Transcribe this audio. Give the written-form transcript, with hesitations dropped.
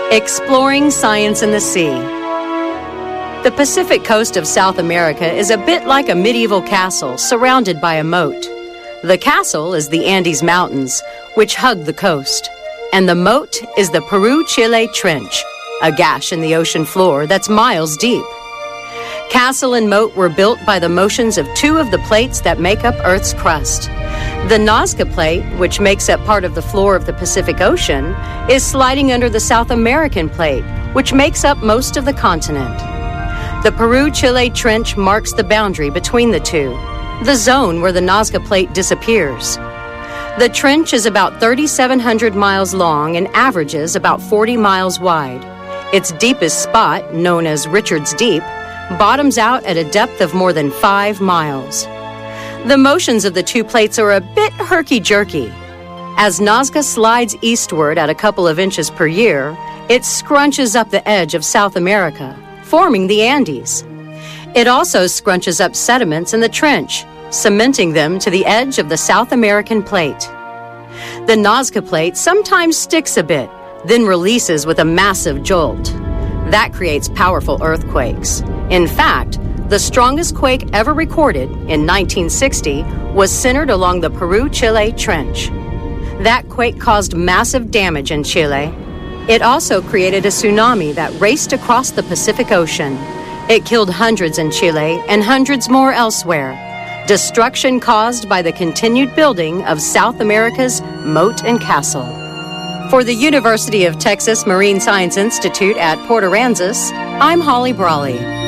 Exploring science in the sea. The Pacific coast of South America is a bit like a medieval castle surrounded by a moat. The castle is the Andes Mountains, which hug the coast, and the moat is the Peru-Chile Trench, a gash in the ocean floor that's miles deep. Castle and moat were built by the motions of two of the plates that make up Earth's crust. The Nazca Plate, which makes up part of the floor of the Pacific Ocean, is sliding under the South American Plate, which makes up most of the continent. The Peru-Chile Trench marks the boundary between the two, the zone where the Nazca Plate disappears. The trench is about 3,700 miles long and averages about 40 miles wide. Its deepest spot, known as Richards Deep, bottoms out at a depth of more than 5 miles. The motions of the two plates are a bit herky-jerky. As Nazca slides eastward at a couple of inches per year, it scrunches up the edge of South America, forming the Andes. It also scrunches up sediments in the trench, cementing them to the edge of the South American Plate. The Nazca Plate sometimes sticks a bit, then releases with a massive jolt. That creates powerful earthquakes. In fact, the strongest quake ever recorded in 1960 was centered along the Peru-Chile Trench. That quake caused massive damage in Chile. It also created a tsunami that raced across the Pacific Ocean. It killed hundreds in Chile and hundreds more elsewhere. Destruction caused by the continued building of South America's moat and castle. For the University of Texas Marine Science Institute at Port Aransas, I'm Holly Brawley.